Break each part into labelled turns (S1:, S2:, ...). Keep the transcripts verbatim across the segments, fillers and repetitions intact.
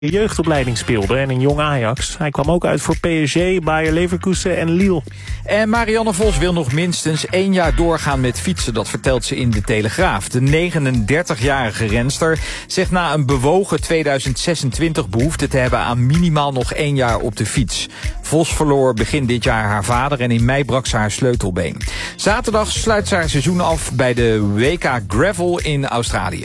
S1: jeugdopleiding speelde en in Jong Ajax. Hij kwam ook uit voor P S G, Bayer Leverkusen en Lille.
S2: En Marianne Vos wil nog minstens één jaar doorgaan met fietsen. Dat vertelt ze in de Telegraaf. De negenendertigjarige renster zegt na een bewogen tweeduizend zesentwintig behoefte te hebben aan minimaal nog één jaar op de fiets. Vos verloor begin dit jaar haar vader en in mei brak ze haar sleutelbeen. Zaterdag sluit ze haar seizoen af bij de W K Gravel in Australië.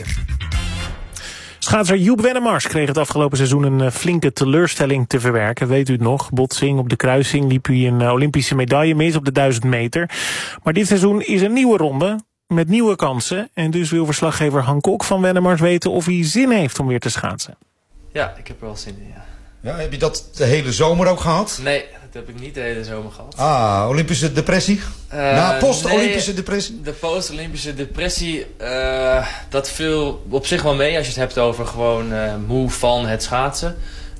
S1: Schaatser Joep Wennemars kreeg het afgelopen seizoen een flinke teleurstelling te verwerken. Weet u het nog? Botsing op de kruising, liep hij een Olympische medaille mis op de duizend meter. Maar dit seizoen is een nieuwe ronde met nieuwe kansen. En dus wil verslaggever Han Kok van Wennemars weten of hij zin heeft om weer te schaatsen.
S3: Ja, ik heb er wel zin in, ja.
S4: Ja, heb je dat de hele zomer ook gehad?
S3: Nee, dat heb ik niet de hele zomer gehad.
S4: Ah, Olympische depressie? Uh, Na post-Olympische
S3: nee,
S4: depressie?
S3: De post-Olympische depressie, uh, dat viel op zich wel mee als je het hebt over gewoon uh, moe van het schaatsen.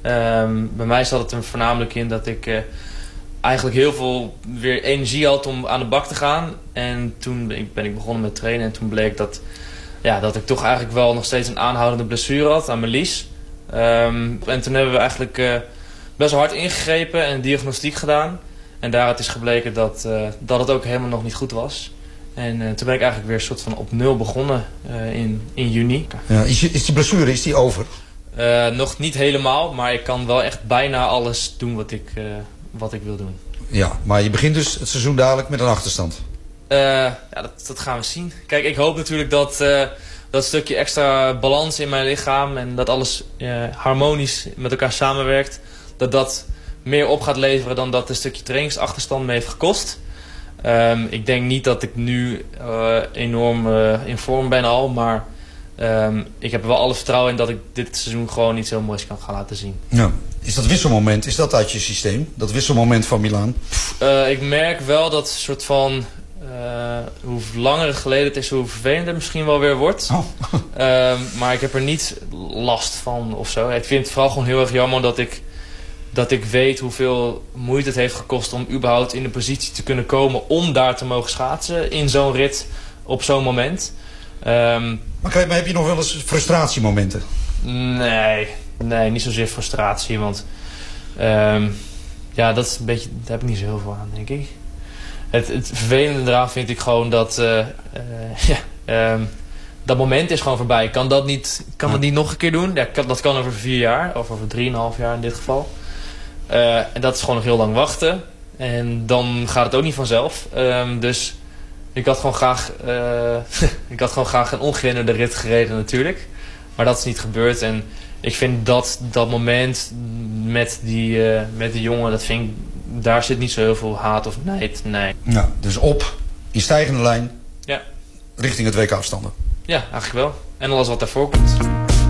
S3: Um, bij mij zat het er voornamelijk in dat ik uh, eigenlijk heel veel weer energie had om aan de bak te gaan. En toen ben ik, ben ik begonnen met trainen en toen bleek dat, ja, dat ik toch eigenlijk wel nog steeds een aanhoudende blessure had aan mijn lies. Um, en toen hebben we eigenlijk uh, best wel hard ingegrepen en diagnostiek gedaan. En daaruit is gebleken dat, uh, dat het ook helemaal nog niet goed was. En uh, toen ben ik eigenlijk weer een soort van op nul begonnen uh, in, in juni.
S4: Ja, is, is die blessure, is die over?
S3: Uh, nog niet helemaal, maar ik kan wel echt bijna alles doen wat ik, uh, wat ik wil doen.
S4: Ja, maar je begint dus het seizoen dadelijk met een achterstand.
S3: Uh, ja, dat, dat gaan we zien. Kijk, ik hoop natuurlijk dat... Uh, dat stukje extra balans in mijn lichaam en dat alles uh, harmonisch met elkaar samenwerkt, dat dat meer op gaat leveren dan dat een stukje trainingsachterstand me heeft gekost. Um, ik denk niet dat ik nu uh, enorm uh, in vorm ben al, maar um, ik heb er wel alle vertrouwen in dat ik dit seizoen gewoon iets heel moois kan gaan laten zien.
S4: Ja. Is dat wisselmoment, is dat uit je systeem? Dat wisselmoment van Milaan?
S3: Uh, ik merk wel dat soort van... Uh, hoe langer het geleden het is, hoe vervelender het misschien wel weer wordt. Oh. uh, maar ik heb er niet last van of zo. Ik vind het vooral gewoon heel erg jammer dat ik, dat ik weet hoeveel moeite het heeft gekost om überhaupt in de positie te kunnen komen om daar te mogen schaatsen in zo'n rit op zo'n moment. Um,
S4: maar, kijk, maar heb je nog wel eens frustratiemomenten?
S3: Nee, nee, niet zozeer frustratie, want um, ja, dat is een beetje, daar heb ik niet zo heel veel aan, denk ik. Het, het vervelende eraan vind ik gewoon dat uh, uh, ja, um, dat moment is gewoon voorbij. Ik kan dat niet, kan dat niet nog een keer doen. Ja, dat kan over vier jaar, of over drieënhalf jaar in dit geval. Uh, en dat is gewoon nog heel lang wachten. En dan gaat het ook niet vanzelf. Um, dus ik had gewoon graag, uh, ik had gewoon graag een ongehinderde rit gereden natuurlijk. Maar dat is niet gebeurd. En ik vind dat, dat moment met die, uh, met die jongen, dat vind ik, daar zit niet zo heel veel haat of nijd, nee.
S4: Ja, dus op, in stijgende lijn,
S3: ja,
S4: richting het W K afstanden.
S3: Ja, eigenlijk wel. En alles wat daarvoor komt.